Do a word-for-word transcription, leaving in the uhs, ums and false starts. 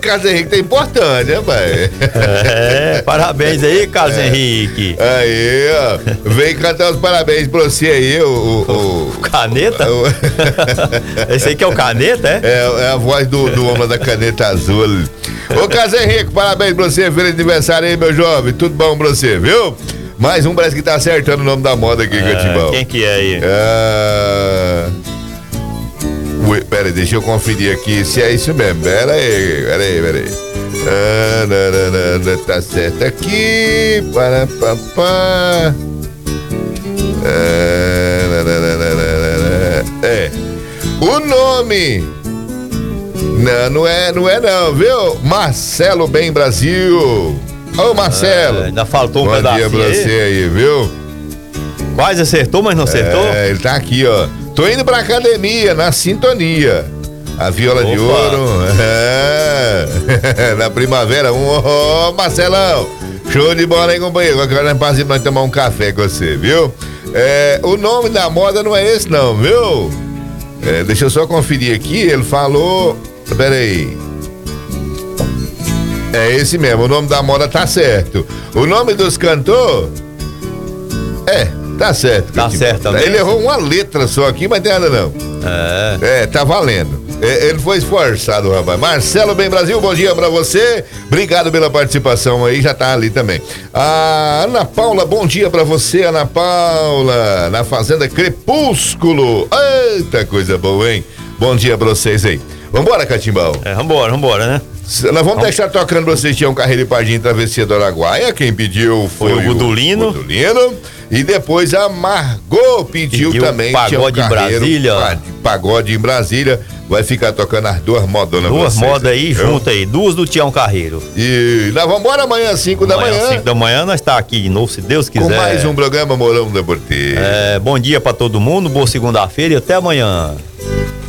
Carlos Henrique tá importante, né, pai? É, parabéns aí, Carlos é. Henrique. Aí, ó. Vem cantar os parabéns pra você aí, o. O, o caneta? O, esse aí que é o caneta, é? É, é a voz do, do homem da caneta azul. Ô, Carlos Henrique, parabéns pra você, feliz aniversário aí, meu jovem. Tudo bom pra você, viu? Mais um parece que tá acertando o nome da moda aqui, é, Catimbau. Quem que é aí? É... Ui, pera aí, deixa eu conferir aqui se é isso mesmo. Pera aí, pera aí, pera aí. Ah, não, não, não, tá certo aqui. Para, pá, pá. Ah, não, não, não, não, não. É. O nome. Não, não é, não é não, viu? Marcelo Bem Brasil. Ô, Marcelo. É, ainda faltou um bom pedacinho. Bom dia pra aí. você aí, viu? Quase acertou, mas não acertou? É, ele tá aqui, ó. Tô indo pra academia, na sintonia. A viola Opa. de ouro. É. Na primavera, um. Ô, oh, Marcelão. Show de bola aí, companheiro. Agora nós passamos nós tomar um café com você, viu? É, o nome da moda não é esse, não, viu? É, deixa eu só conferir aqui. Ele falou. Pera aí. É esse mesmo, o nome da moda tá certo. O nome dos cantores. É. Tá certo. Tá certo também. Ele errou uma letra só aqui, mas não tem nada não. É. É, tá valendo. É, ele foi esforçado, rapaz. Marcelo Bem Brasil, bom dia pra você. Obrigado pela participação aí, já tá ali também. A Ana Paula, bom dia pra você, Ana Paula. Na Fazenda Crepúsculo. Eita, coisa boa, hein? Bom dia pra vocês aí. Vambora, Catimbau? É, vambora, vambora, né? Nós vamos, vamos deixar tocando pra vocês, tinha um Carreiro de Pardinho Travessia do Araguaia. Quem pediu foi, foi o Gudulino. Gudulino. E depois a Margot pediu, pediu também. Pagode em Brasília. Pagode em Brasília. Vai ficar tocando as duas modonas. Duas modas aí, junto aí. Duas do Tião Carreiro. E nós vamos embora amanhã às cinco da manhã. cinco da manhã nós tá aqui de novo, se Deus quiser. Com mais um programa Morão da Porteira. É, bom dia pra todo mundo, boa segunda-feira e até amanhã.